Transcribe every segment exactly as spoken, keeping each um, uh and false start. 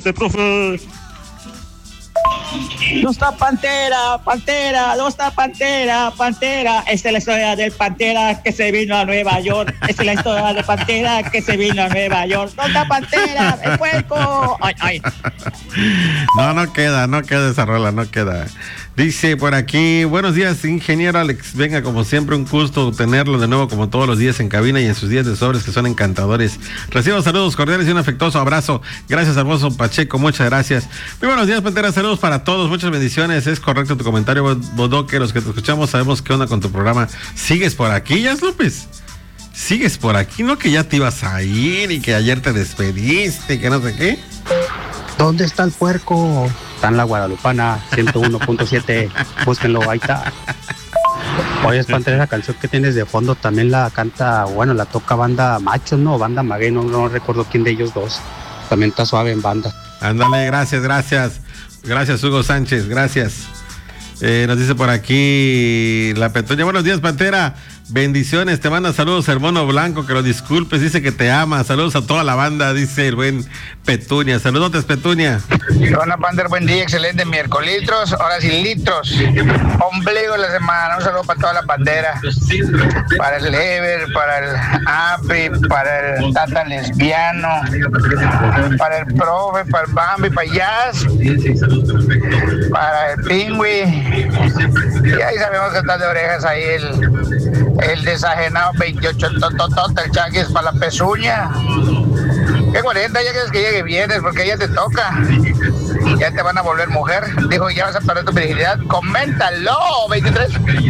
Adelante, profe. ¿Dónde está Pantera? Pantera, ¿dónde está Pantera? Pantera, esta es la historia del Pantera que se vino a Nueva York. Esta es la historia del Pantera que se vino a Nueva York. ¿Dónde está Pantera? ¡El puerco! ¡Ay, ay! No, no queda, no queda esa rola, no queda. Dice por aquí, buenos días, ingeniero Alex. Venga, como siempre, un gusto tenerlo de nuevo, como todos los días en cabina y en sus días de sobres, que son encantadores. Recibo saludos cordiales y un afectuoso abrazo. Gracias, Alfonso Pacheco, muchas gracias. Muy buenos días, Pantera, saludos para todos, muchas bendiciones. Es correcto tu comentario, Bodoque. Los que te escuchamos sabemos qué onda con tu programa. ¿Sigues por aquí, Yas López? ¿Sigues por aquí? ¿No que ya te ibas a ir y que ayer te despediste y que no sé qué? ¿Dónde está el puerco? Está en la Guadalupana, ciento uno punto siete. Búsquenlo, ahí está. Oye, Pantera, esa canción que tienes de fondo también la canta, bueno, la toca banda Machos, ¿no? Banda Maguey, no, no recuerdo quién de ellos dos. También está suave en banda. Ándale, gracias, gracias. Gracias, Hugo Sánchez, gracias. Eh, nos dice por aquí la Petunia. Buenos días, Pantera. Bendiciones, te manda saludos, hermano Blanco, que lo disculpes, dice que te ama. Saludos a toda la banda, dice el buen Petunia. Saludos, Petunia. Hola, Panther, buen día, excelente miércoles. Litros, ahora sí, litros. Ombligo de la semana. Un saludo para toda la bandera. Para el Ever, para el Apri, para el Tata Lesbiano, para el Profe, para el Bambi, para Jazz, para el Pingüi. Y ahí sabemos que está de orejas ahí el. El desajenado veintiocho, el tototote, el Chaquis para la pezuña. ¿Qué cuarenta? Ya quieres que llegue viernes porque ya te toca. Ya te van a volver mujer. Dijo, ya vas a perder tu virginidad. Coméntalo, veintitrés.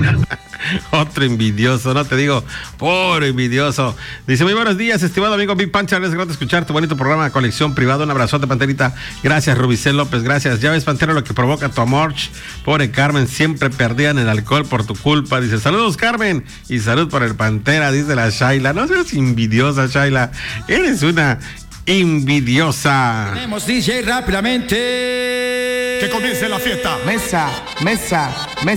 Otro envidioso, no te digo, pobre envidioso. Dice, muy buenos días, estimado amigo Big Pancha, les grato escuchar tu bonito programa de colección privada. Un abrazote, Panterita. Gracias, Rubicel López, gracias. Ya ves, Pantera, lo que provoca tu amor. Pobre Carmen, siempre perdían el alcohol por tu culpa. Dice, saludos, Carmen, y salud por el Pantera, dice la Shaila. No seas envidiosa, Shaila. Eres una envidiosa. Tenemos D J rápidamente. Que comience la fiesta. Mesa, mesa, mesa.